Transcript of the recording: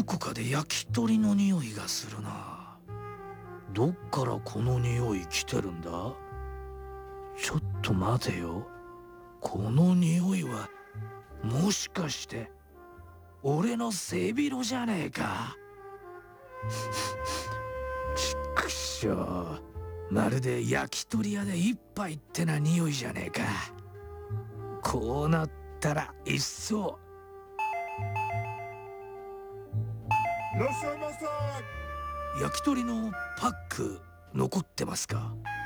どこかで焼き鳥の匂いがするな。どっからこの匂い来てるんだ？ちょっと待てよ。この匂いはもしかして俺の背広じゃねえか。ちくしょう、まるで焼き鳥屋で一杯ってな匂いじゃねえか。こうなったらいっそ。 いらっしゃいませ。 焼き鳥のパック残ってますか？